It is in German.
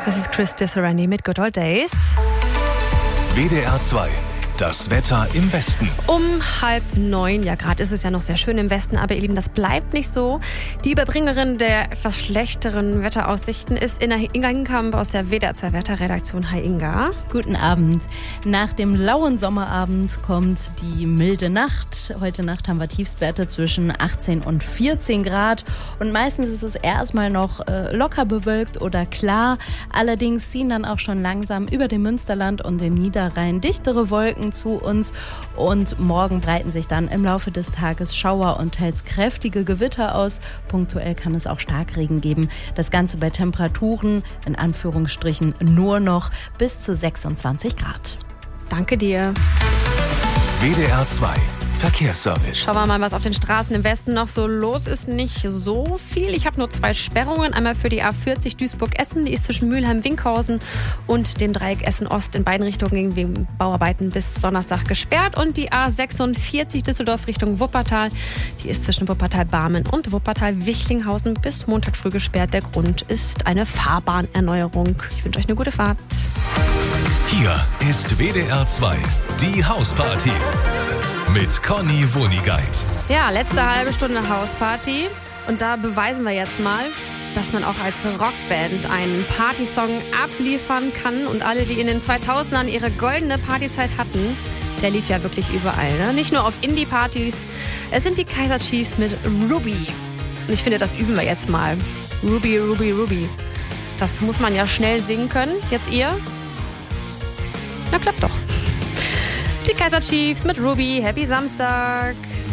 Das ist Chris Disarani mit Good Old Days. WDR 2. Das Wetter im Westen. Um 8:30, ja gerade ist es ja noch sehr schön im Westen, aber ihr Lieben, das bleibt nicht so. Die Überbringerin der etwas schlechteren Wetteraussichten ist Inga Hinkamp aus der WDR 2 Wetterredaktion. Hi Inga. Guten Abend. Nach dem lauen Sommerabend kommt die milde Nacht. Heute Nacht haben wir Tiefstwerte zwischen 18 und 14 Grad. Und meistens ist es erstmal noch locker bewölkt oder klar. Allerdings ziehen dann auch schon langsam über dem Münsterland und den Niederrhein dichtere Wolken zu uns und morgen breiten sich dann im Laufe des Tages Schauer und teils kräftige Gewitter aus. Punktuell kann es auch Starkregen geben. Das Ganze bei Temperaturen, in Anführungsstrichen, nur noch bis zu 26 Grad. Danke dir. WDR 2. Verkehrsservice. Schauen wir mal, was auf den Straßen im Westen noch so los ist. Nicht so viel. Ich habe nur 2 Sperrungen. Einmal für die A40 Duisburg-Essen. Die ist zwischen Mülheim-Winkhausen und dem Dreieck Essen-Ost in beiden Richtungen wegen Bauarbeiten bis Donnerstag gesperrt. Und die A46 Düsseldorf Richtung Wuppertal. Die ist zwischen Wuppertal-Barmen und Wuppertal-Wichlinghausen bis Montag früh gesperrt. Der Grund ist eine Fahrbahnerneuerung. Ich wünsche euch eine gute Fahrt. Hier ist WDR 2. Die Hausparty. Mit Conny Wonigkeit. Ja, letzte halbe Stunde Hausparty. Und da beweisen wir jetzt mal, dass man auch als Rockband einen Partysong abliefern kann. Und alle, die in den 2000ern ihre goldene Partyzeit hatten, der lief ja wirklich überall. Ne? Nicht nur auf Indie-Partys. Es sind die Kaiser Chiefs mit Ruby. Und ich finde, das üben wir jetzt mal. Ruby, Ruby, Ruby. Das muss man ja schnell singen können. Jetzt ihr? Na, klappt doch. Die Kaiser Chiefs mit Ruby. Happy Samstag.